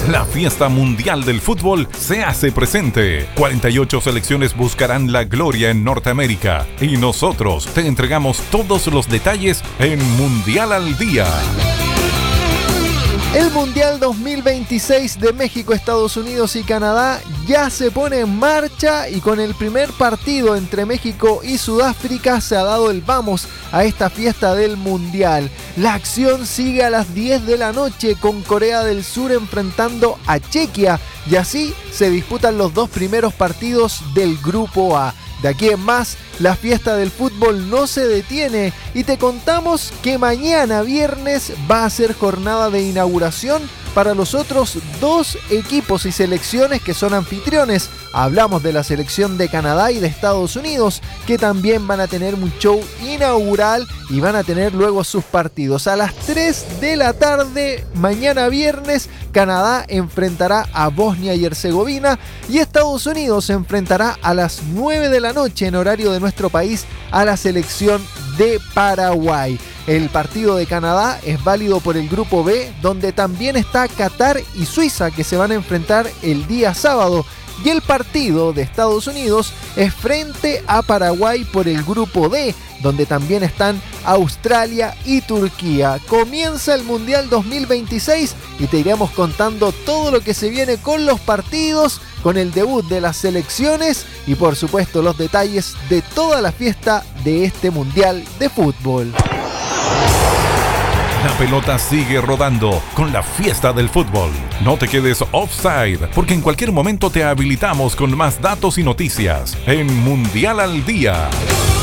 La fiesta mundial del fútbol se hace presente. 48 selecciones buscarán la gloria en Norteamérica y nosotros te entregamos todos los detalles en Mundial al Día. El Mundial 2026 de México, Estados Unidos y Canadá ya se pone en marcha y con el primer partido entre México y Sudáfrica se ha dado el vamos a esta fiesta del Mundial. La acción sigue a las 10 de la noche con Corea del Sur enfrentando a Chequia y así se disputan los dos primeros partidos del Grupo A. De aquí en más, la fiesta del fútbol no se detiene y te contamos que mañana viernes va a ser jornada de inauguración para los otros dos equipos y selecciones que son anfitriones. Hablamos de la selección de Canadá y de Estados Unidos, que también van a tener un show inaugural y van a tener luego sus partidos. A las 3 de la tarde, mañana viernes, Canadá enfrentará a Bosnia y Herzegovina y Estados Unidos se enfrentará a las 9 de la noche en horario de nuestro país a la selección de Paraguay. El partido de Canadá es válido por el Grupo B, donde también está Qatar y Suiza, que se van a enfrentar el día sábado. Y el partido de Estados Unidos es frente a Paraguay por el Grupo D, donde también están Australia y Turquía. Comienza el Mundial 2026 y te iremos contando todo lo que se viene con los partidos, con el debut de las selecciones y por supuesto los detalles de toda la fiesta de este Mundial de fútbol. La pelota sigue rodando con la fiesta del fútbol. No te quedes offside, porque en cualquier momento te habilitamos con más datos y noticias en Mundial al Día.